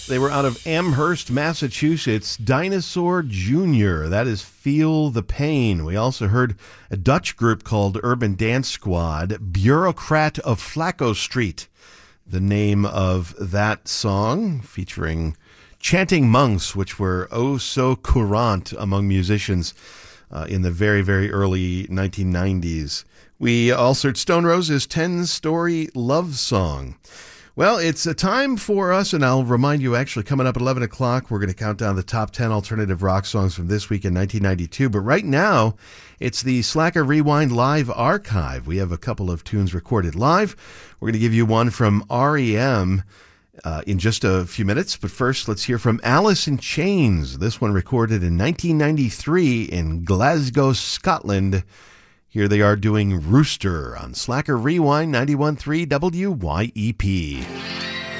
They were out of Amherst, Massachusetts. Dinosaur Jr. That is Feel the Pain. We also heard a Dutch group called Urban Dance Squad, Bureaucrat of Flacco Street. The name of that song, featuring chanting monks, which were oh so courant among musicians in the very, very early 1990s. We also heard Stone Roses' 10-Story Love Song. Well, it's a time for us, and I'll remind you, actually, coming up at 11 o'clock, we're going to count down the top 10 alternative rock songs from this week in 1992. But right now, it's the Slacker Rewind Live Archive. We have a couple of tunes recorded live. We're going to give you one from R.E.M. In just a few minutes. But first, let's hear from Alice in Chains. This one recorded in 1993 in Glasgow, Scotland. Here they are doing Rooster on Slacker Rewind 91.3 WYEP.